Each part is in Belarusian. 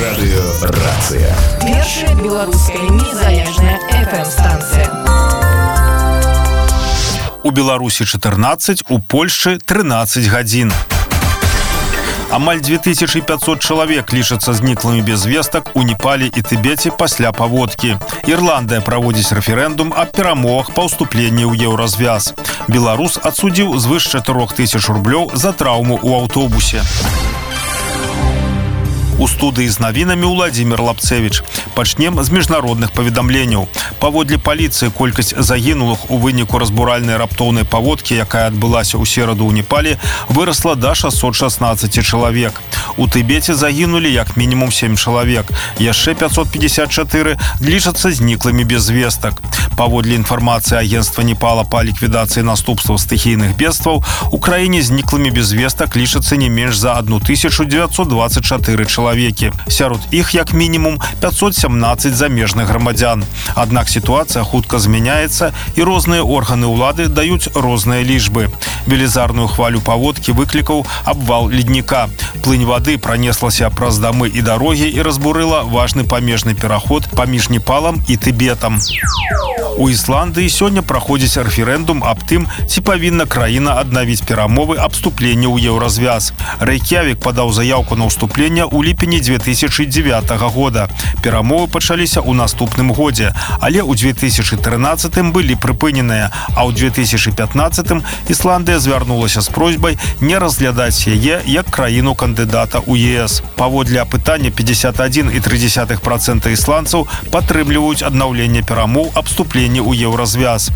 Радыёрацыя. Першая беларуская незалежная FM-станцыя. У Беларусі 14, у Польшчы 13 гадзін. Амаль 2500 чалавек лічацца зніклымі без вестак у Непале і Тыбеце пасля паводкі. Ірландыя праводзіць рэферэндум аб перамовах па ўступленні ў еўразвяз. Беларус адсудзіў звыш 4000 рублёў за траўму ў аўтобусе. У студыі з навінамі Уладзімір Лапцевіч. Пачнем з міжнародных паведамленняў. Паводле паліцыі колькасць загінулых у выніку разбуральнай раптоўнай паводкі, якая адбылася ў сераду ў Непале, вырасла да 616 чалавек. У Тыбеце загінулі як мінімум 7 чалавек. Яшчэ 554 лічацца зніклымі без вестак. Паводле інфармацыі агенцтва Непала па ліквідацыі наступстваў стыхійных бедстваў, у краіне зніклымі без вестак лічацца не менш за 1924 чалавекі. Сярод іх, як мінімум, 517 замежных грамадзян. Аднак сітуацыя хутка змяняецца, і розныя органы ўлады даюць розныя лічбы. Велізарную хвалю паводкі выклікаў абвал ледніка. Плынь вады пранеслася праз дамы і дарогі і разбурыла важны памежны пераход паміж Непалам і Тыбетам. У Ісландыі сёння праходзіць рэферэндум аб тым, ці павінна краіна аднавіць перамовы аб вступленні ў еўразвяз. Рэйк'явік падаў заяўку на ўступленне ў ліпені 2009 года. Перамовы пачаліся ў наступным годзе, але ў 2013 былі прыпыненыя, а ў 2015 Ісландыя звярнулася з просьбай не разглядаць яе як краіну-кандыдата ў ЕС. Паводле апытання 51,3% ісландцаў падтрымліваюць аднаўленне перамоў аб вступленні ў еўразвяз.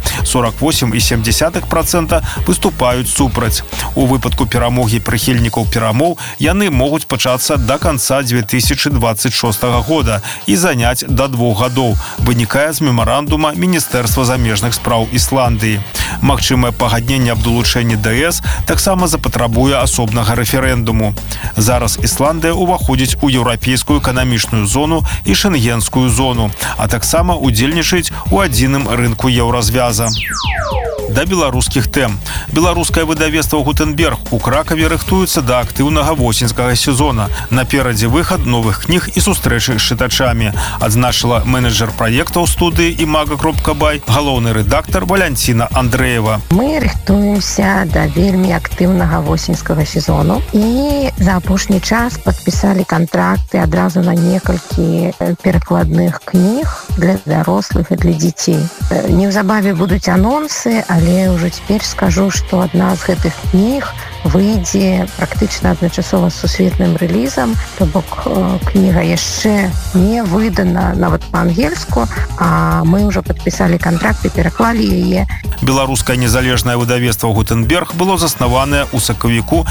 48,7% выступаюць супраць. У выпадку перамогі прыхільнікаў перамоў яны могуць пачацца да канца 2026 года і заняць да 2 гадоў, вынікае з мемарандума Міністэрства замежных спраў Ісландыі. Магчымае пагадненне аб далучэнні ДС таксама запатрабуе асобнага рэферэндуму. Зараз Ісландыя ўваходзіць у еўрапейскую эканамічную зону і шэнгенскую зону, а таксама удзельнічаюць у адзіным рынку еўразвяза. Да беларускіх тэм. Беларускае выдавецтва «Гутенберг» у Кракаве рыхтуецца да актыўнага восеньскага сезона. Наперадзе выхад новых кніг і сустрэчы з чытачамі, адзначыла менеджер праектаў студыі «Имага.бай», галоўны рэдактар Валянціна Андрэева. Мы рыхтуемся да вельмі актыўнага восеньскага сезону і за апошні час падпісалі кантракты адразу на некалькі перакладных кніг для дарослых і для дзяцей. Неўзабаве будуць анонсы, але ўжо цяпер скажу, што адна з гэтых кніг выйдзе практычна адначасова з сусветным рэлізам, то бок кніга яшчэ не выдана нават па-ангельску, а мы ўжо падпісалі кантракт і пераклалі яе. Беларускае незалежнае выдавецтва «Гутенберг» было заснаванае ў сакавіку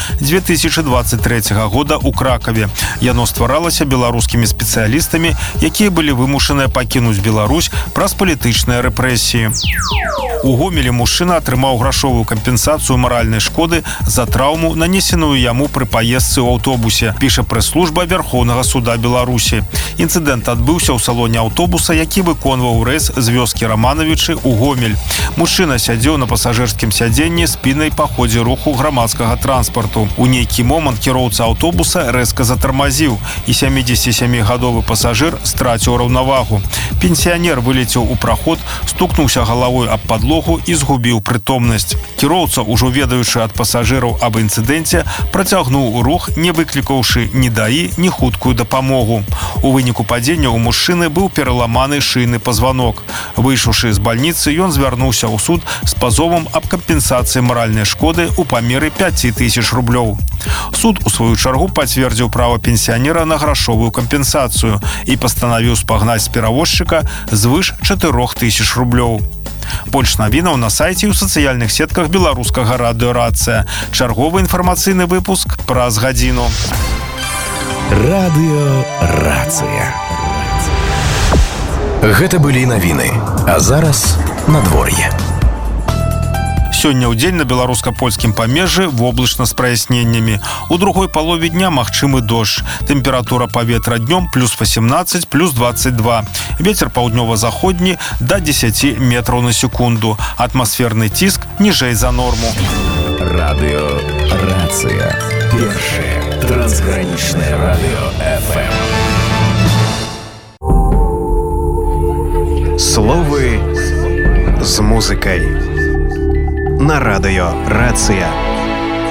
2023 года ў Кракаве. Яно стваралася беларускімі спецыялістамі, якія былі вымушаныя пакінуць Беларусь праз палітычныя рэпрэсіі. У Гомелі мужчына атрымаў грашовую кампенсацыю маральнай шкоды за траўму, нанесеную яму пры паездцы ў аўтобусе, піша прэс-служба Верхоўнага суда Беларусі. Інцыдэнт адбыўся ў салоне аўтобуса, які выконваў рэйс з вёскі Раманавічы ў Гомель. Мужчына сядзеў на пасажырскім сядзенні спінай па ходзе руху грамадскага транспарту. У нейкі момант кіроўца аўтобуса рэзка затармазіў, і 77-гадовы пасажыр страціў раўнавагу. Пенсіянер вылецеў у праход, стукнуўся галавой аб падлогу і згубіў прытомнасць. Кіроўца, ужо ведаючы ад пасажыраў аб інцыдэнце, працягнуў рух, не выклікаўшы ні даі, ні хуткую дапамогу. У выніку падзення ў мужчыны быў пераламаны шыйны пазванок. Выйшаўшы з бальніцы, ён звярнуўся ў суд з пазовам аб кампенсацыі маральнай шкоды ў памеры 5000 рублёў. Суд, у сваю чаргу, пацвердзіў права пенсіянера на грашовую кампенсацыю і пастанавіў спагнаць з перавозчыка звыш 4000 рублёў. Больш навінаў на сайце і ў сацыяльных сетках беларускага радыёрацыя. Чарговы інфармацыйны выпуск праз гадзіну. Радыёрацыя. Гэта былі навіны, а зараз надвор'е. Сёння ў дзень на беларуска-польскім памежжы воблачна з праясненнямі. У другой палове дня магчымы дождж. Тэмпература паветра днём плюс 18, плюс 22. Вецер паўднёва-заходні да 10 метраў на секунду. Атмасферны ціск ніжэй за норму. Радыёрацыя. Першае трансгранічнае радыё FM. Словы з музыкай на радыё Рацыя.